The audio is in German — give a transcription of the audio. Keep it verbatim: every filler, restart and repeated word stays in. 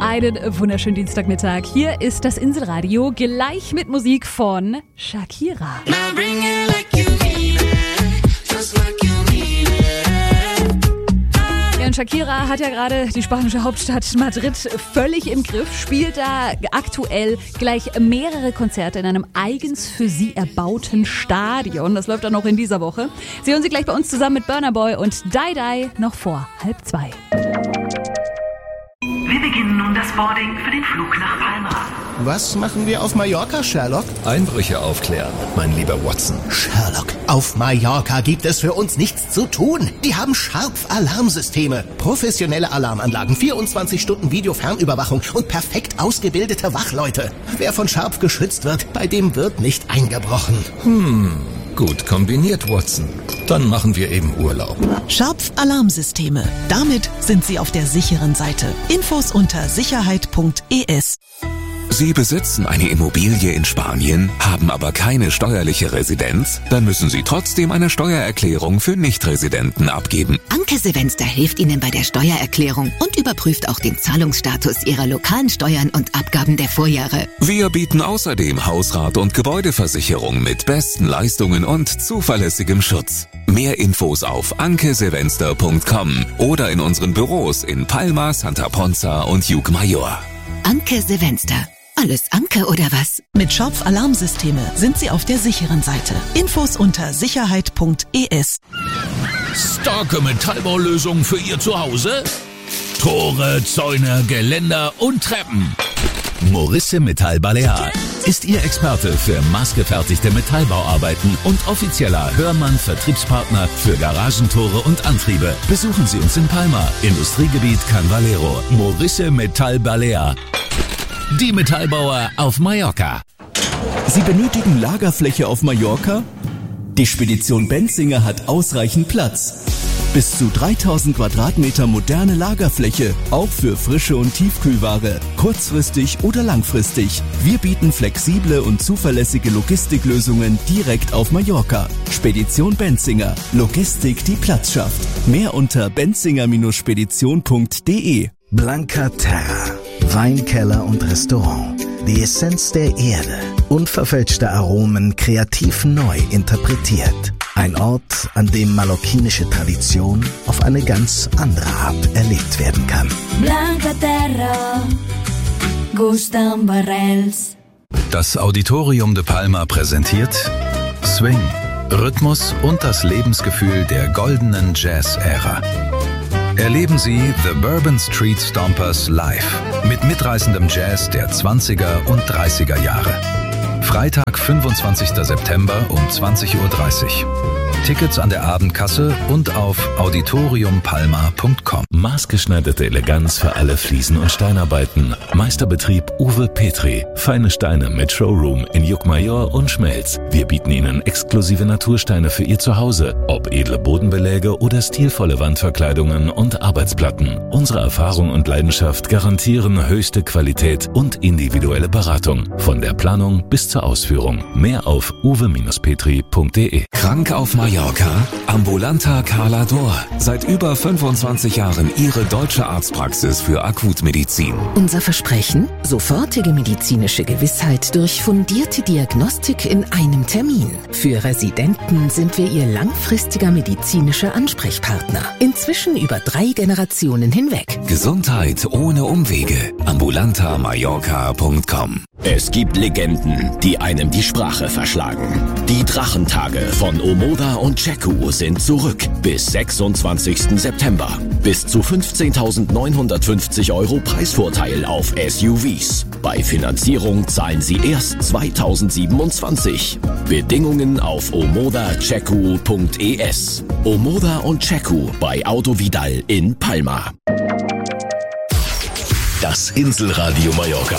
Einen wunderschönen Dienstagmittag. Hier ist das Inselradio, gleich mit Musik von Shakira. Ja, und Shakira hat ja gerade die spanische Hauptstadt Madrid völlig im Griff, spielt da aktuell gleich mehrere Konzerte in einem eigens für sie erbauten Stadion. Das läuft dann noch in dieser Woche. Sie hören sie gleich bei uns zusammen mit Burna Boy und Dai Dai noch vor halb zwei. Wir beginnen nun das Boarding für den Flug nach Palma. Was machen wir auf Mallorca, Sherlock? Einbrüche aufklären, mein lieber Watson. Sherlock, auf Mallorca gibt es für uns nichts zu tun. Die haben Sharp-Alarmsysteme, professionelle Alarmanlagen, vierundzwanzig Stunden Videofernüberwachung und perfekt ausgebildete Wachleute. Wer von Sharp geschützt wird, bei dem wird nicht eingebrochen. Hm, gut kombiniert, Watson. Dann machen wir eben Urlaub. Scharpf Alarmsysteme. Damit sind Sie auf der sicheren Seite. Infos unter sicherheit punkt e s. Sie besitzen eine Immobilie in Spanien, haben aber keine steuerliche Residenz? Dann müssen Sie trotzdem eine Steuererklärung für Nichtresidenten abgeben. Anke Silvester hilft Ihnen bei der Steuererklärung und überprüft auch den Zahlungsstatus Ihrer lokalen Steuern und Abgaben der Vorjahre. Wir bieten außerdem Hausrat- und Gebäudeversicherung mit besten Leistungen und zuverlässigem Schutz. Mehr Infos auf anke silvester punkt com oder in unseren Büros in Palma, Santa Ponza und Llucmajor. Anke Silvester. Alles Anke oder was? Mit Scharpf Alarmsysteme sind Sie auf der sicheren Seite. Infos unter sicherheit punkt e s. Starke Metallbaulösungen für Ihr Zuhause? Tore, Zäune, Geländer und Treppen. Morisse Metall Balear ist Ihr Experte für maßgefertigte Metallbauarbeiten und offizieller Hörmann-Vertriebspartner für Garagentore und Antriebe. Besuchen Sie uns in Palma, Industriegebiet Can Valero. Morisse Metall Balear. Die Metallbauer auf Mallorca. Sie benötigen Lagerfläche auf Mallorca? Die Spedition Benzinger hat ausreichend Platz. Bis zu dreitausend Quadratmeter moderne Lagerfläche, auch für frische und Tiefkühlware, kurzfristig oder langfristig. Wir bieten flexible und zuverlässige Logistiklösungen direkt auf Mallorca. Spedition Benzinger. Logistik, die Platz schafft. Mehr unter benzinger Spedition punkt de. Blanca Terra. Weinkeller und Restaurant. Die Essenz der Erde. Unverfälschte Aromen kreativ neu interpretiert. Ein Ort, an dem mallorquinische Tradition auf eine ganz andere Art erlebt werden kann. Blanca Terra. Gustan Barrels. Das Auditorium de Palma präsentiert Swing, Rhythmus und das Lebensgefühl der goldenen Jazz-Ära. Erleben Sie The Bourbon Street Stompers live mit mitreißendem Jazz der zwanziger und dreißiger Jahre. Freitag, fünfundzwanzigster September um zwanzig Uhr dreißig. Tickets an der Abendkasse und auf auditorium palma punkt com. Maßgeschneiderte Eleganz für alle Fliesen- und Steinarbeiten. Meisterbetrieb Uwe Petri. Feine Steine mit Showroom in Llucmajor und Schmelz. Wir bieten Ihnen exklusive Natursteine für Ihr Zuhause. Ob edle Bodenbeläge oder stilvolle Wandverkleidungen und Arbeitsplatten. Unsere Erfahrung und Leidenschaft garantieren höchste Qualität und individuelle Beratung. Von der Planung bis zur Ausführung. Mehr auf uwe petri punkt de. Krank auf Mallorca? Ambulanta Calador. Seit über fünfundzwanzig Jahren Ihre deutsche Arztpraxis für Akutmedizin. Unser Versprechen? Sofortige medizinische Gewissheit durch fundierte Diagnostik in einem Termin. Für Residenten sind wir Ihr langfristiger medizinischer Ansprechpartner. Inzwischen über drei Generationen hinweg. Gesundheit ohne Umwege. ambulanta mallorca punkt com. Es gibt Legenden, die einem die Sprache verschlagen. Die Drachentage von Omoda und Cheku sind zurück bis sechsundzwanzigsten September. Bis zu fünfzehntausendneunhundertfünfzig Euro Preisvorteil auf S U Vs. Bei Finanzierung zahlen Sie erst zweitausendsiebenundzwanzig. Bedingungen auf omoda cheku punkt e s. Omoda und Cheku bei Auto Vidal in Palma. Das Inselradio Mallorca.